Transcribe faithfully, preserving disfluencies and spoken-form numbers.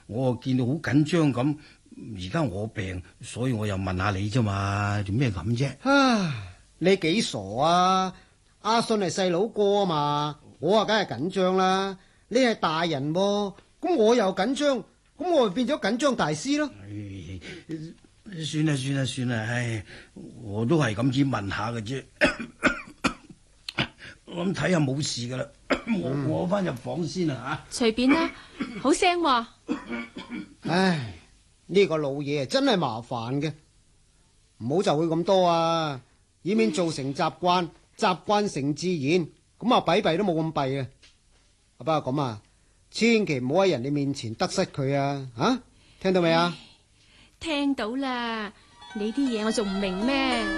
我見到好緊張咁。而家我病，所以我又問下你啫嘛，做咩咁啫？ 啊，你幾傻啊？阿信係細佬哥啊嘛，我啊梗係緊張啦。你係大人喎，咁我又緊張，咁我咪變咗緊張大師咯。 唉，算啦算啦算啦，唉，我都係咁只問下嘅啫。我諗睇下冇事噶啦，我我翻入房先啦吓。 隨便啦，好聲喎。 唉。呢個老嘢啊，真係麻煩嘅，唔好就會咁多啊，以免造成習慣，習慣成自然，咁啊弊弊都冇咁弊啊。不過咁啊，千祈唔好喺人哋面前得失佢啊，啊，聽到未啊？ 聽到啦，你啲嘢我仲唔明咩？